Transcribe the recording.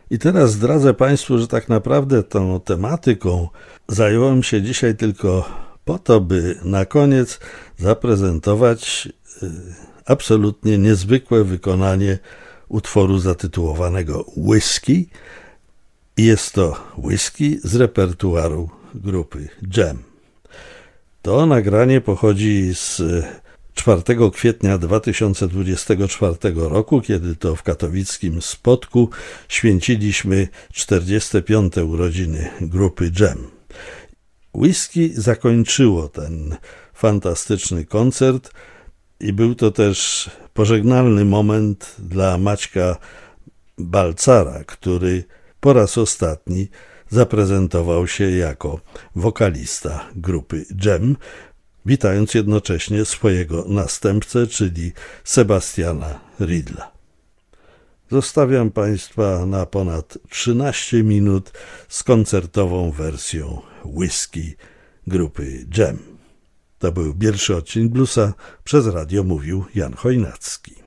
I teraz zdradzę Państwu, że tak naprawdę tą tematyką zająłem się dzisiaj tylko po to, by na koniec zaprezentować absolutnie niezwykłe wykonanie utworu zatytułowanego Whisky. I jest to whisky z repertuaru grupy Jam. To nagranie pochodzi z 4 kwietnia 2024 roku, kiedy to w katowickim Spodku święciliśmy 45. urodziny grupy Jam. Whisky zakończyło ten fantastyczny koncert i był to też pożegnalny moment dla Maćka Balcara, który po raz ostatni zaprezentował się jako wokalista grupy Jam, witając jednocześnie swojego następcę, czyli Sebastiana Riedla. Zostawiam Państwa na ponad 13 minut z koncertową wersją Whisky grupy Jam. To był pierwszy odcinek Bluesa, przez radio mówił Jan Chojnacki.